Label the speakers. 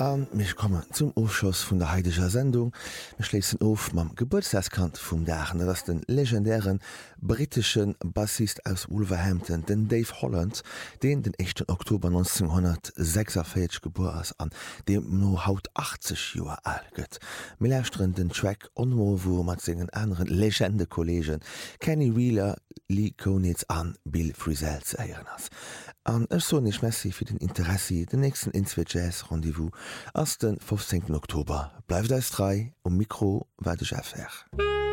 Speaker 1: Mich komme zum Ausschuss vun der heidescher Sendung. Wir schließen auf mam Geburtstagskant vum Dagen, das den legendären britischen Bassist aus Wolverhampton, den Dave Holland, den 1. Oktober 1946 geboren ist, an dem no haut 80 Jahre alt gëtt. Wir lästeren den Track onmo, wo mat singen anderen Legende-Kollegen Kenny Wheeler, Lee Konitz an Bill Frisell zu ehren ass. An ech so nicht messi fir den Interesse den nächsten Inswit Jazz Rendezvous ass den 15. Oktober. Bleibt als 3 Mikro war de Chef.